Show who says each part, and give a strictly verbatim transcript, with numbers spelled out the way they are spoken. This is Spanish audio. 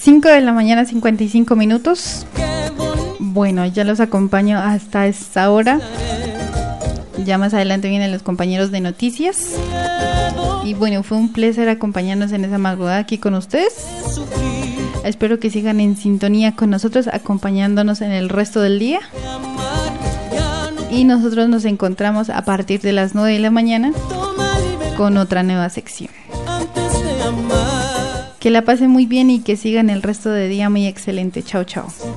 Speaker 1: cinco de la mañana, cincuenta y cinco minutos. Bueno, ya los acompaño hasta esta hora. Ya más adelante vienen los compañeros de noticias. Y bueno, fue un placer acompañarnos en esa madrugada aquí con ustedes. Espero que sigan en sintonía con nosotros, acompañándonos en el resto del día. Y nosotros nos encontramos a partir de las nueve de la mañana con otra nueva sección. Que la pasen muy bien y que sigan el resto de día muy excelente. Chao, chao.